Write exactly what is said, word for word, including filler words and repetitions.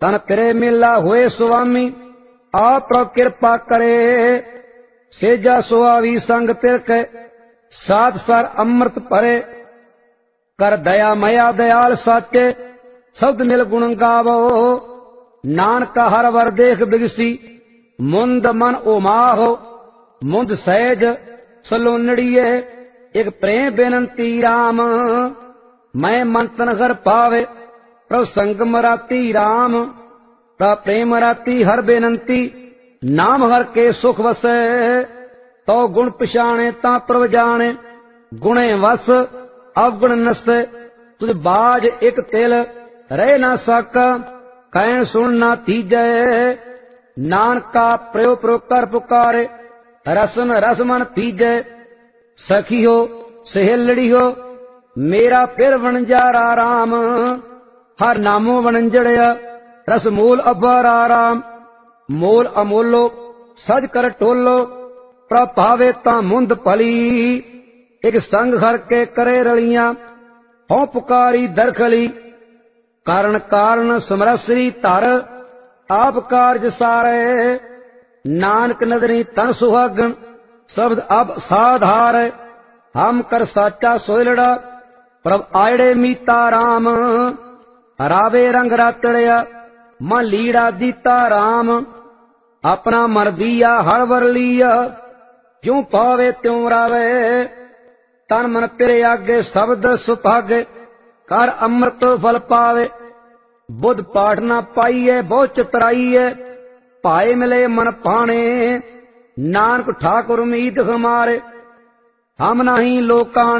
तन तेरे मेला हुए सुवामी आप प्रभु कृपा करे सेजा सुहावी संग तिरके सात सर अमृत भरे कर दया मया दयाल साचे शब्द मिल गुण गावो नानक हर वर देख बिगसी मुंद मन उमाहो मुंद सहज सलोनड़िए एक प्रेम बेनंती राम मैं मंतन घर पावे प्रभु संग मराती राम ता प्रेम राती हर बेनंती नाम हर के सुख वसै तो गुण पछाणे ता प्रभ जाने गुणे वस अवगुण नसै तुझ बाज एक तिल रह ना सका कहन सुन ना तीजै नानका प्रयो प्रयो कर पुकारे रसन रस मन पीजै सखी हो सहेलड़ी हो मेरा फिर वणजारा राम हर नामो वणंजड़िया रस मूल अबारा राम मोल अमोलो सज कर टोलो प्रभावे ता मुंद भली एक संग घर के करे रलियां हों पुकारी दरखली कारण कारण समरसरी धर आप कार्य सारे नानक नदरी तन सुहागन शब्द अब साधार हम कर साचा सोयलड़ा प्रभ आयड़े मीता राम रावे रंग रातड़िया मां लीड़ा दीता राम अपना मर दिया हर वर लिया क्यों पावे त्यों रावे तन मन तेरे आगे शब्द सुभागे कर अमृत फल पावे बुध पाठ ना पाइए बहुत चतराइए पाए मिले मन पाने नानक ठाकुर उम्मीद हमारे हम नहीं लोकां